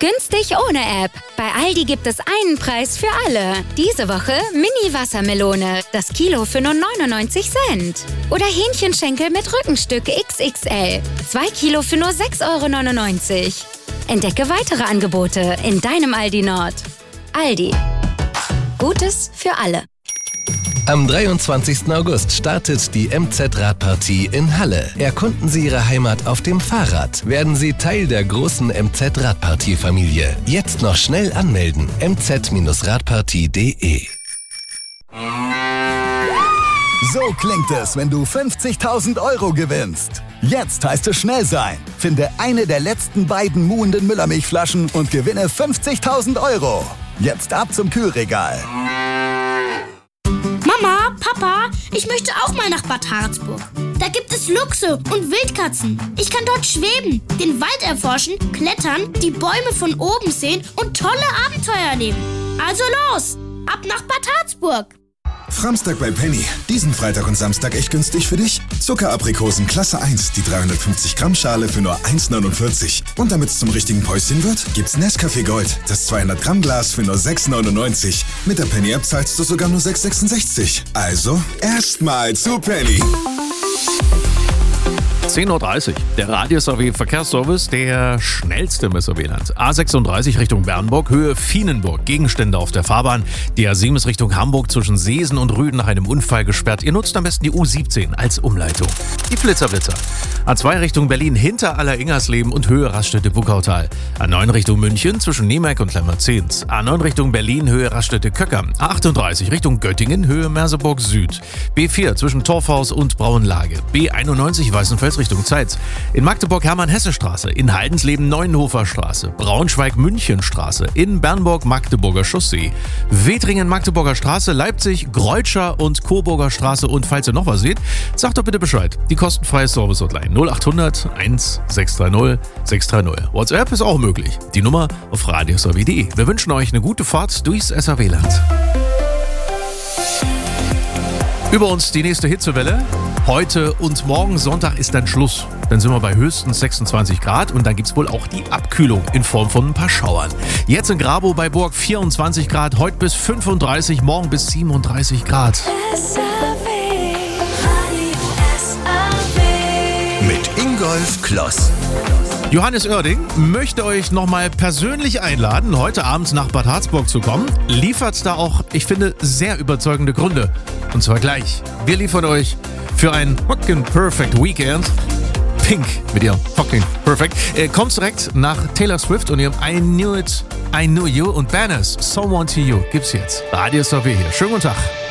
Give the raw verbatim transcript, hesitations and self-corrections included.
Günstig ohne App. Bei Aldi gibt es einen Preis für alle. Diese Woche Mini-Wassermelone. Das Kilo für nur neunundneunzig Cent. Oder Hähnchenschenkel mit Rückenstück X X L. Zwei Kilo für nur sechs Euro neunundneunzig. Entdecke weitere Angebote in deinem Aldi Nord. Aldi. Gutes für alle. Am dreiundzwanzigsten August startet die M Z-Radpartie in Halle. Erkunden Sie Ihre Heimat auf dem Fahrrad. Werden Sie Teil der großen M Z-Radpartie-Familie. Jetzt noch schnell anmelden. m z radpartie punkt de. So klingt es, wenn du fünfzigtausend Euro gewinnst. Jetzt heißt es schnell sein. Finde eine der letzten beiden muhenden Müllermilchflaschen und gewinne fünfzigtausend Euro. Jetzt ab zum Kühlregal. Mama, Papa, ich möchte auch mal nach Bad Harzburg. Da gibt es Luchse und Wildkatzen. Ich kann dort schweben, den Wald erforschen, klettern, die Bäume von oben sehen und tolle Abenteuer erleben. Also los, ab nach Bad Harzburg. Framstag bei Penny. Diesen Freitag und Samstag echt günstig für dich. Zuckeraprikosen Klasse eins, die dreihundertfünfzig Gramm Schale für nur eins neunundvierzig. Und damit es zum richtigen Päuschen wird, gibt's Nescafé Gold, das zweihundert Gramm Glas für nur sechs neunundneunzig. Mit der Penny App zahlst du sogar nur sechs sechsundsechzig. Also erstmal zu Penny. zehn Uhr dreißig, der Radius A W Verkehrsservice, der schnellste im S A W-Land. A sechsunddreißig Richtung Bernburg, Höhe Fienenburg, Gegenstände auf der Fahrbahn. Die A sieben ist Richtung Hamburg zwischen Seesen und Rüden nach einem Unfall gesperrt. Ihr nutzt am besten die U siebzehn als Umleitung. Die Flitzer-Blitzer. A zwei Richtung Berlin hinter Aller-Ingersleben und Höhe Raststätte-Buckautal. A neun Richtung München zwischen Niemek und Lemmerzehns. A neun Richtung Berlin, Höhe Raststätte-Köcker. A achtunddreißig Richtung Göttingen, Höhe Merseburg Süd. B vier zwischen Torfhaus und Brauenlage. B einundneunzig Weißenfels Richtung Zeitz. In Magdeburg Hermann-Hesse-Straße, in Heidensleben Neuenhofer Straße, Braunschweig-München-Straße, in Bernburg Magdeburger Chaussee, Wedringen Magdeburger Straße, Leipzig, Greutscher und Coburger Straße. Und falls ihr noch was seht, sagt doch bitte Bescheid. Die kostenfreie Service-Hotline null achthundert eins sechs drei null sechs drei null. WhatsApp ist auch möglich. Die Nummer auf radius a w punkt de. Wir wünschen euch eine gute Fahrt durchs S A W-Land. Über uns die nächste Hitzewelle. Heute und morgen Sonntag ist dann Schluss. Dann sind wir bei höchstens sechsundzwanzig Grad und dann gibt es wohl auch die Abkühlung in Form von ein paar Schauern. Jetzt in Grabow bei Burg vierundzwanzig Grad, heute bis fünfunddreißig, morgen bis siebenunddreißig Grad. Mit Ingolf Kloss. Johannes Oerding möchte euch nochmal persönlich einladen, heute Abend nach Bad Harzburg zu kommen. Liefert da auch, ich finde, sehr überzeugende Gründe. Und zwar gleich. Wir liefern euch für ein fucking perfect Weekend Pink mit ihrem fucking perfect. Äh, kommt direkt nach Taylor Swift und ihrem I Knew It, I Knew You und Banners, Someone to You gibt's jetzt. Radius A W hier. Schönen guten Tag.